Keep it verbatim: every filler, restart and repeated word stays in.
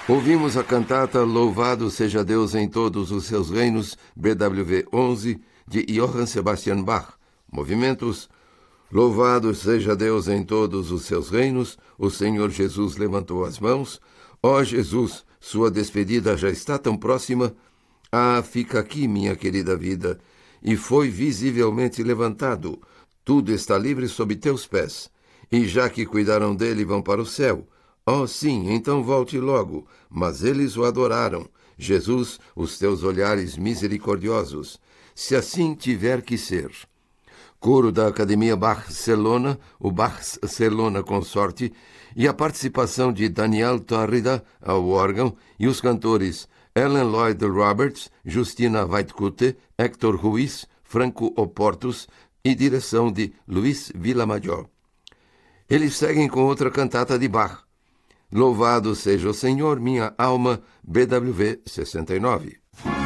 Ouvimos a cantata Louvado Seja Deus em Todos os Seus Reinos, B W V onze, de Johann Sebastian Bach. Movimentos: Louvado seja Deus em todos os seus reinos, o Senhor Jesus levantou as mãos. Ó Jesus, sua despedida já está tão próxima. Ah, fica aqui, minha querida vida. E foi visivelmente levantado. Tudo está livre sob teus pés. E já que cuidaram dele, vão para o céu. Oh, sim, então volte logo. Mas eles o adoraram. Jesus, os teus olhares misericordiosos. Se assim tiver que ser. Coro da Academia Barcelona, o Barcelona Consorte, e a participação de Daniel Tárrida ao órgão e os cantores Ellen Lloyd Roberts, Justina Vaitkute, Héctor Ruiz, Franco Oportus e direção de Luiz Villamayor. Eles seguem com outra cantata de Bach. Louvado seja o Senhor, minha alma, B W V sessenta e nove.